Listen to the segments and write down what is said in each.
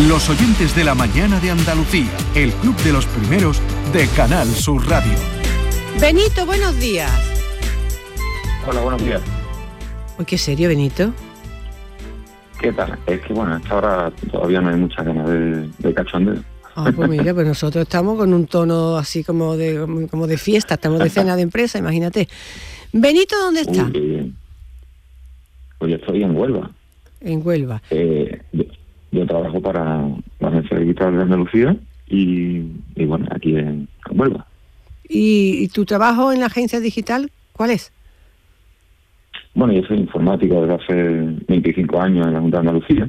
Los oyentes de la mañana de Andalucía, el club de los primeros de Canal Sur Radio. Benito, buenos días. Hola, buenos días. Uy, qué serio, Benito. ¿Qué tal? Es que bueno, a esta hora todavía no hay muchas ganas de cachondeo. Pues mira, pues nosotros estamos con un tono así como de fiesta, estamos de cena de empresa, imagínate. Benito, ¿dónde está? Pues yo estoy en Huelva. En Huelva. Yo trabajo para la Agencia Digital de Andalucía y bueno, aquí en Huelva. ¿Y tu trabajo en la agencia digital, cuál es? Bueno, yo soy informático desde hace 25 años en la Junta de Andalucía.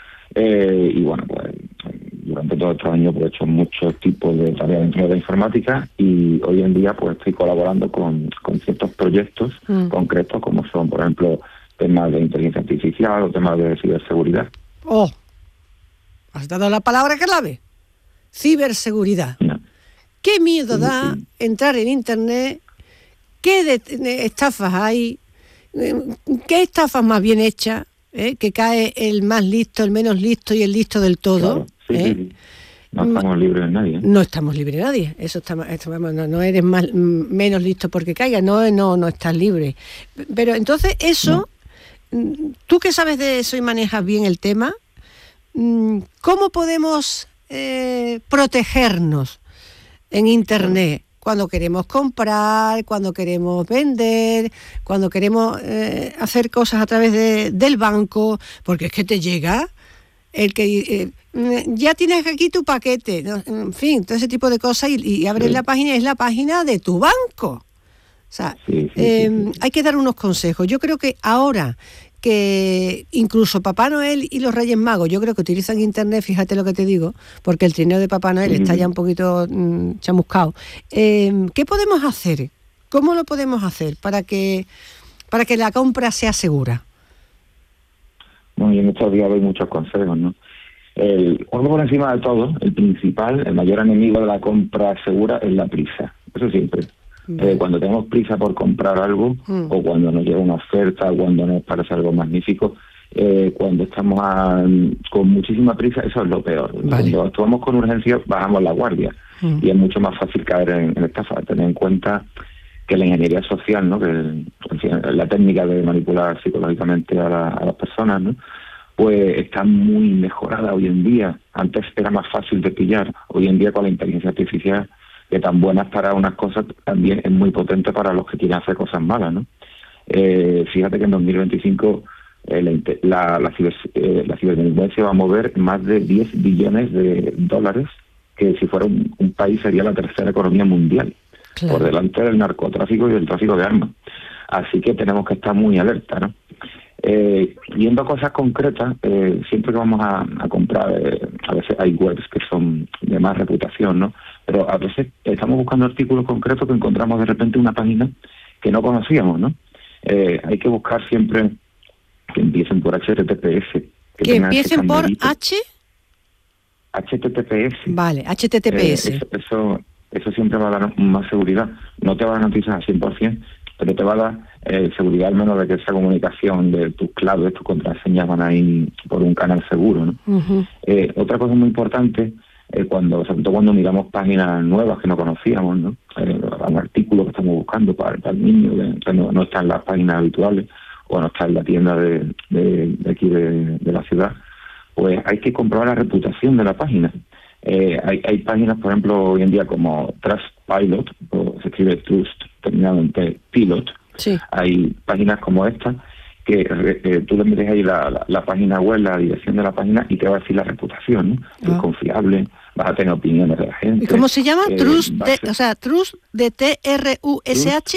Y bueno, pues durante todos estos años pues, he hecho muchos tipos de tareas dentro de la informática y hoy en día pues estoy colaborando con ciertos proyectos concretos como son, por ejemplo, temas de inteligencia artificial o temas de ciberseguridad. ¡Oh! Has dado la palabra clave. Ciberseguridad. No. ¿Qué miedo da entrar en Internet? ¿Qué estafas hay? ¿Qué estafas más bien hechas? Que cae el más listo, el menos listo y el listo del todo. Claro, sí. No estamos libres de nadie. No estamos libres de nadie. Eso no eres menos listo porque caiga, no estás libre. Pero entonces eso, tú que sabes de eso y manejas bien el tema, ¿cómo podemos protegernos en Internet? Cuando queremos comprar, cuando queremos vender, cuando queremos hacer cosas a través del banco, porque es que te llega el que ya tienes aquí tu paquete, ¿no? En fin, todo ese tipo de cosas y abres la página, es la página de tu banco. O sea, hay que dar unos consejos. Yo creo que ahora que incluso Papá Noel y los Reyes Magos, yo creo que utilizan Internet, fíjate lo que te digo, porque el trineo de Papá Noel está ya un poquito chamuscado. ¿Qué podemos hacer? ¿Cómo lo podemos hacer para que la compra sea segura? Bueno, y en estos días doy muchos consejos, ¿no? Uno por encima de todo, el principal, el mayor enemigo de la compra segura es la prisa. Eso siempre. Cuando tenemos prisa por comprar algo o cuando nos llega una oferta, cuando nos parece algo magnífico, cuando estamos con muchísima prisa, eso es lo peor. Vale. Cuando actuamos con urgencia, bajamos la guardia y es mucho más fácil caer en estafa. Tener en cuenta que la ingeniería social, ¿no? Que la técnica de manipular psicológicamente a las personas, ¿no? Pues está muy mejorada hoy en día. Antes era más fácil de pillar. Hoy en día con la inteligencia artificial, que tan buenas para unas cosas, también es muy potente para los que quieren hacer cosas malas, ¿no? Fíjate que en 2025 la ciberdelincuencia va a mover más de 10 billones de dólares, que si fuera un país sería la tercera economía mundial, claro, por delante del narcotráfico y del tráfico de armas. Así que tenemos que estar muy alerta, ¿no? Viendo cosas concretas, siempre que vamos a comprar, a veces hay webs que son de más reputación, ¿no? Pero a veces estamos buscando artículos concretos que encontramos de repente una página que no conocíamos, ¿no? Hay que buscar siempre que empiecen por HTTPS. Que empiecen por HTTPS. Vale, HTTPS. Eso siempre va a dar más seguridad. No te va a dar noticias al 100%, pero te va a dar seguridad al menos de que esa comunicación de tus claves, tus contraseñas van a ir por un canal seguro, ¿no? Otra cosa muy importante, sobre todo cuando miramos páginas nuevas que no conocíamos, ¿no? Un artículo que estamos buscando para el niño, que no está en las páginas habituales o no está en la tienda de aquí de la ciudad, pues hay que comprobar la reputación de la página. Hay páginas, por ejemplo, hoy en día como Trustpilot, o se escribe Trust terminado en Pilot. Sí. Hay páginas como esta que tú le metes ahí la página web, la dirección de la página y te va a decir la reputación, ¿no? Es confiable, vas a tener opiniones de la gente. ¿Y cómo se llama? Trust, Trust de T-R-U-S-H.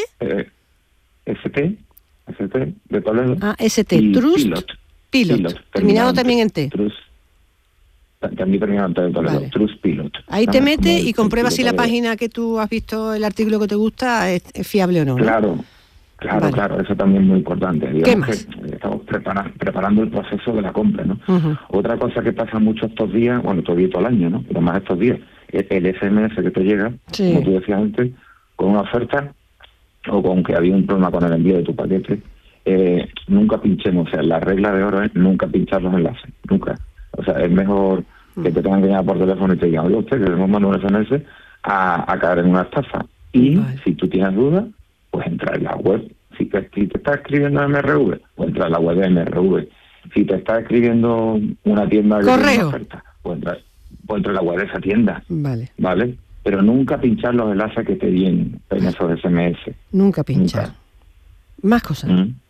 ST de Toledo. ST, Trust Pilot. Terminado también en T. Trust, también terminado en T de Toledo. Vale. Trust Pilot. Ahí te metes y compruebas si la página que tú has visto, el artículo que te gusta, es fiable o no. Claro. Vale. Claro, eso también es muy importante. Digamos que estamos preparando el proceso de la compra, ¿no? Otra cosa que pasa mucho estos días, bueno, todavía todo el año, ¿no? Pero más estos días, es el SMS que te llega, como tú decías antes, con una oferta o con que había un problema con el envío de tu paquete. Nunca pinchemos, o sea, la regla de oro es nunca pinchar los enlaces, nunca. O sea, es mejor que te tengan que llamar por teléfono y te digan, oye, usted, que hemos mandado un SMS a caer en una estafa. Y si tú tienes dudas, pues entra en la web. Si te está escribiendo MRV, pues entra en la web de MRV. Si te está escribiendo una tienda que tiene una oferta, pues entra en la web de esa tienda. ¿Vale? Pero nunca pinchar los enlaces que te vienen en esos SMS. Nunca pinchar. Más cosas.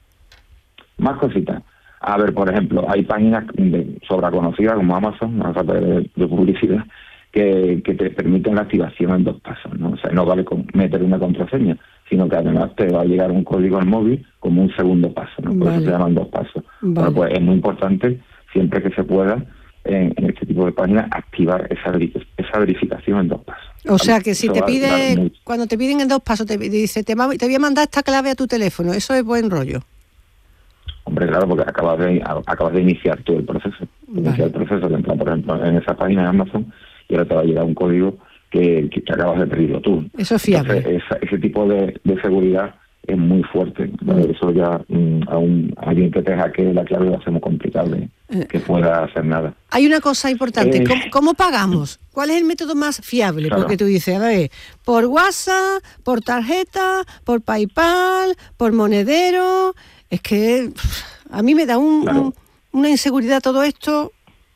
Más cositas. A ver, por ejemplo, hay páginas sobreconocidas como Amazon, no falta de publicidad, que te permiten la activación en 2 pasos, ¿no? O sea, no vale con meter una contraseña, sino que además te va a llegar un código al móvil como un segundo paso, ¿no? Por eso se llaman 2 pasos. Bueno, pues es muy importante, siempre que se pueda, en este tipo de páginas, activar esa verificación en 2 pasos. O sea, que si te pide, cuando te piden en 2 pasos, te dice, te voy a mandar esta clave a tu teléfono, eso es buen rollo. Hombre, claro, porque acabas de iniciar tú el proceso. Iniciar el proceso, que entra, por ejemplo, en esa página de Amazon, y ahora te va a llegar un código que acabas de pedirlo tú. Eso es fiable. Entonces, ese tipo de seguridad es muy fuerte. Eso ya a alguien que te hackee la clave va a ser muy complicado que pueda hacer nada. Hay una cosa importante. ¿Cómo pagamos? ¿Cuál es el método más fiable? Claro. Porque tú dices, a ver, por WhatsApp, por tarjeta, por PayPal, por Monedero. Es que a mí me da una inseguridad todo esto.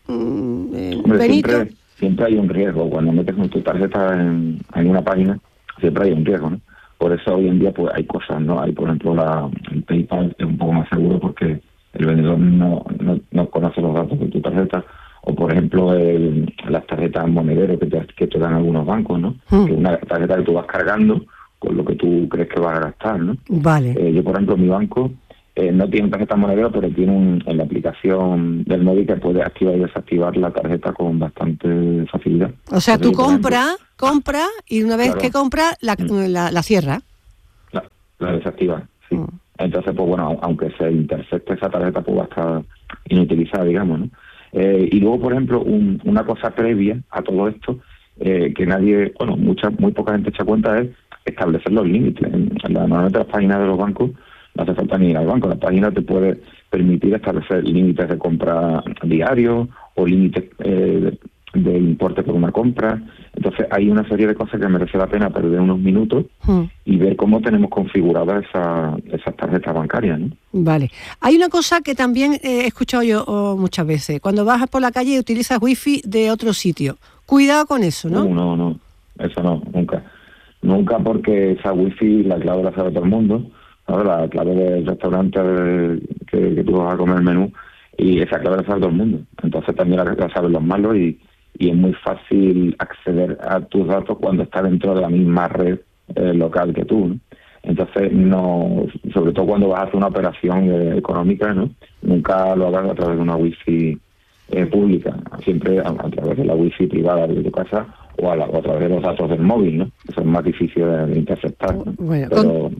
Benito. Siempre hay un riesgo. Cuando metes tu tarjeta en una página, siempre hay un riesgo, ¿no? Por eso hoy en día pues hay cosas, ¿no? Hay, por ejemplo, el PayPal es un poco más seguro porque el vendedor no conoce los datos de tu tarjeta. O, por ejemplo, las tarjetas Monedero que te dan algunos bancos, ¿no? Que es una tarjeta que tú vas cargando con lo que tú crees que vas a gastar, ¿no? Vale. Yo, por ejemplo, mi banco no tiene tarjeta Monedero, pero tiene en la aplicación del móvil que puede activar y desactivar la tarjeta con bastante facilidad. O sea, tú compras y una vez que compras la cierras. La desactiva, sí. Entonces, pues bueno, aunque se intercepte esa tarjeta, pues va a estar inutilizada, digamos, ¿no? Y luego, por ejemplo, una cosa previa a todo esto, que nadie, bueno, muy poca gente se cuenta, es establecer los límites. Normalmente las páginas de los bancos no hace falta ni ir al banco, la página te puede permitir establecer límites de compra diarios o límites de importe por una compra. Entonces hay una serie de cosas que merece la pena perder unos minutos y ver cómo tenemos configuradas esas tarjetas bancarias, ¿no? Vale. Hay una cosa que también he escuchado yo muchas veces. Cuando vas por la calle y utilizas wifi de otro sitio. Cuidado con eso, ¿no? No. Eso no, nunca. Nunca, porque esa wifi la clave la sabe todo el mundo. La clave del restaurante que tú vas a comer el menú, y esa clave la sabe todo el mundo. Entonces también la saben los malos y es muy fácil acceder a tus datos cuando estás dentro de la misma red local que tú, ¿no? Entonces, sobre todo cuando vas a hacer una operación económica, ¿no? Nunca lo hagas a través de una wifi pública, siempre a través de la wifi privada de tu casa o a través de los datos del móvil, ¿no? Eso es más difícil de interceptar, ¿no? Bueno,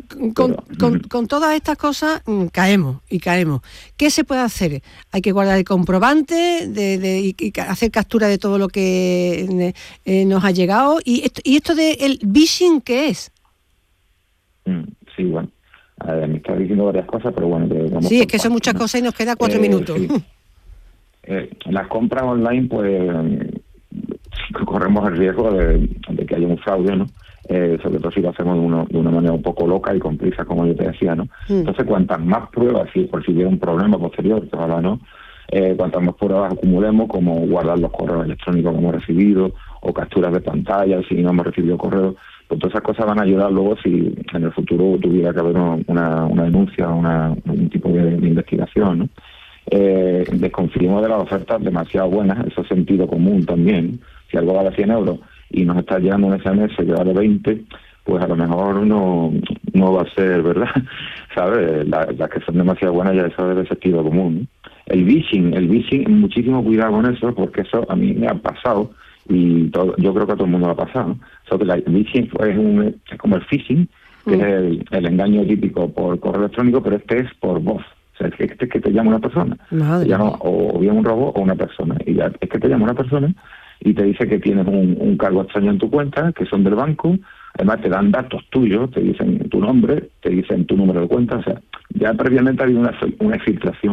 con todas estas cosas caemos. ¿Qué se puede hacer? Hay que guardar el comprobante y hacer captura de todo lo que nos ha llegado. ¿Y esto del phishing qué es? Sí, bueno. Me está diciendo varias cosas, pero bueno. Sí, es que son muchas cosas y nos queda 4 minutos. Sí. Las compras online, pues corremos el riesgo de que haya un fraude, ¿no? Sobre todo si lo hacemos de una manera un poco loca y con prisa, como yo te decía, ¿no? Entonces, cuantas más pruebas, por si hubiera un problema posterior, que ojalá no, cuantas más pruebas acumulemos, como guardar los correos electrónicos que hemos recibido, o capturas de pantalla si no hemos recibido correos, pues todas esas cosas van a ayudar luego si en el futuro tuviera que haber una denuncia, un tipo de investigación, ¿no? Desconfiemos de las ofertas demasiado buenas, eso es sentido común también. Si algo vale 100 euros y nos está llegando un SMS que vale 20, pues a lo mejor no va a ser, ¿verdad? ¿Sabes? Las que son demasiado buenas ya eso es de sentido común, ¿no? El phishing, muchísimo cuidado con eso, porque eso a mí me ha pasado y yo creo que a todo el mundo lo ha pasado, ¿no? El phishing es como el phishing, que es el engaño típico por correo electrónico, pero este es por voz. O sea, es que te llama una persona. Te llama o bien un robot o una persona. Y ya es que te llama una persona y te dice que tienes un cargo extraño en tu cuenta, que son del banco. Además te dan datos tuyos, te dicen tu nombre, te dicen tu número de cuenta. O sea, ya previamente ha habido una filtración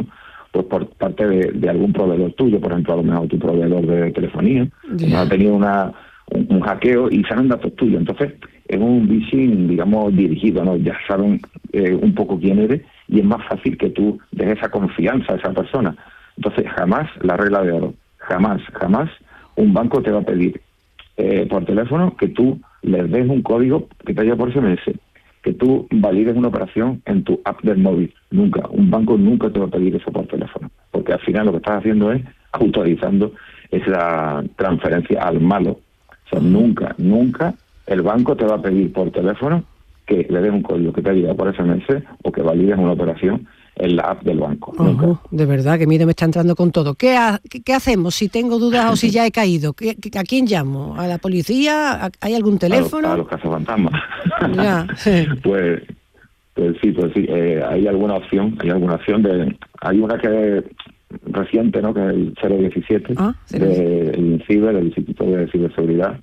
pues por parte de algún proveedor tuyo, por ejemplo, a lo mejor tu proveedor de telefonía, ha tenido un hackeo y saben datos tuyos. Entonces, es un phishing, digamos, dirigido, ¿no? Ya saben un poco quién eres y es más fácil que tú des esa confianza a esa persona. Entonces, jamás, la regla de oro, jamás un banco te va a pedir por teléfono que tú les des un código que te haya por SMS, que tú valides una operación en tu app del móvil. Nunca, un banco nunca te va a pedir eso por teléfono, porque al final lo que estás haciendo es autorizando esa transferencia al malo. O sea, nunca el banco te va a pedir por teléfono que le des un código que te haya por SMS o que valides una operación en la app del banco. Nunca. De verdad que mira, me está entrando con todo. ¿Qué hacemos si tengo dudas o si ya he caído? ¿A quién llamo? ¿A la policía? ¿Hay algún teléfono? A los cazafantasmas. Ya. Pues sí. Hay alguna opción hay una que es reciente, ¿no? Que es el 017 del INCIBE, del Instituto de Ciberseguridad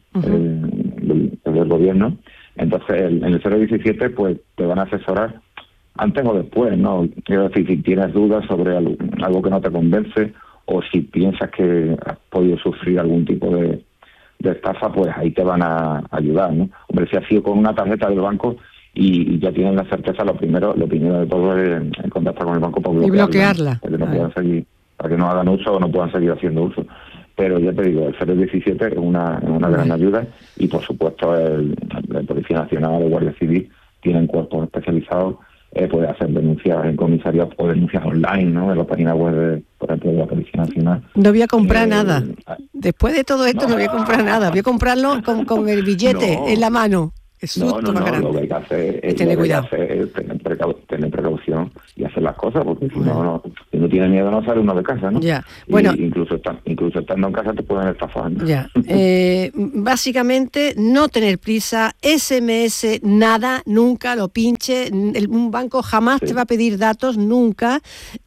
del gobierno. Entonces, en el 017 pues te van a asesorar antes o después, ¿no? Quiero decir, si tienes dudas sobre algo que no te convence o si piensas que has podido sufrir algún tipo de estafa, pues ahí te van a ayudar, ¿no? Hombre, si has sido con una tarjeta del banco y ya tienen la certeza, lo primero de todo es contactar con el banco para bloquearla. Para que no puedan seguir, para que no hagan uso o no puedan seguir haciendo uso. Pero ya te digo, el 017 es una gran ayuda y, por supuesto, la Policía Nacional o Guardia Civil tienen cuerpos especializados. Puede hacer denuncias en comisaría o denuncias online, ¿no? En la página web, por ejemplo, de la Policía Nacional. No voy a comprar nada. Después de todo esto no voy a comprar nada. Voy a comprarlo con el billete en la mano. Es susto más grande. Lo que hay que hacer es tener cuidado. Tener precaución y hacer las cosas, porque si no tienes miedo no sale uno de casa, ¿no? Ya. Bueno, incluso estando en casa te pueden estafar, ¿no? Ya. Básicamente no tener prisa, SMS nada, nunca lo pinche, un banco jamás te va a pedir datos, nunca.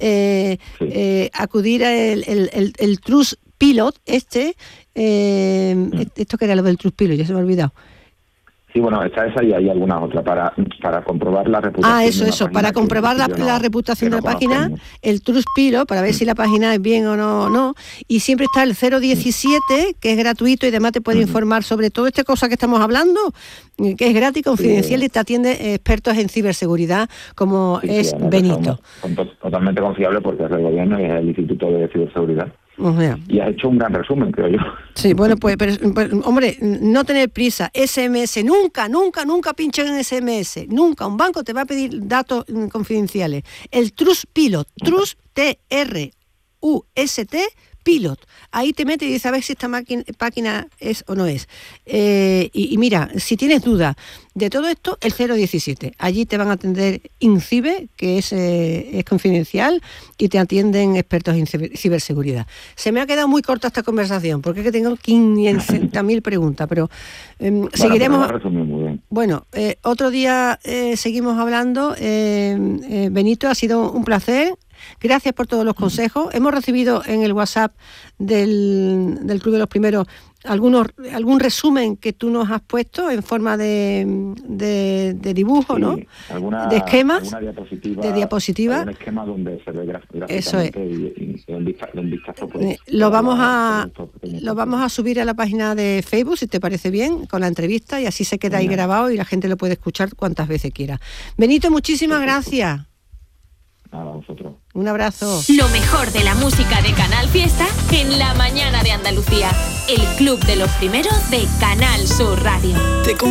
Acudir a el Trustpilot, esto que era lo del Trustpilot, ya se me ha olvidado. Sí, bueno, está esa y hay alguna otra para comprobar la reputación. Eso, para comprobar la reputación de la página, el Trustpilot, para ver si la página es bien o no. Y siempre está el 017, que es gratuito y además te puede informar sobre toda esta cosa que estamos hablando, que es gratis, confidencial y te atiende expertos en ciberseguridad, como es Benito. Son totalmente confiable porque es del gobierno y es el Instituto de Ciberseguridad. Y has hecho un gran resumen, creo yo. Sí, bueno, pues hombre, no tener prisa. SMS, nunca pinchen en SMS. Nunca. Un banco te va a pedir datos confidenciales. El Trustpilot, Trust, T-R-U-S-T, Pilot. Ahí te metes y dices a ver si esta página es o no es. Y mira, si tienes duda de todo esto, el 017. Allí te van a atender INCIBE, que es confidencial, y te atienden expertos en ciberseguridad. Se me ha quedado muy corta esta conversación, porque es que tengo 500.000 preguntas, pero seguiremos. Bueno, otro día seguimos hablando. Benito, ha sido un placer. Gracias por todos los consejos. Hemos recibido en el WhatsApp del Club de los Primeros algún resumen que tú nos has puesto en forma de dibujo, ¿no? De esquemas, de diapositiva. Un esquema donde se ve gráficamente. Eso es. Y un vistazo. Lo vamos a subir a la página de Facebook, si te parece bien, con la entrevista, y así se queda ahí grabado y la gente lo puede escuchar cuantas veces quiera. Benito, muchísimas gracias. A vosotros. Un abrazo. Lo mejor de la música de Canal Fiesta en la mañana de Andalucía. El Club de los Primeros de Canal Sur Radio.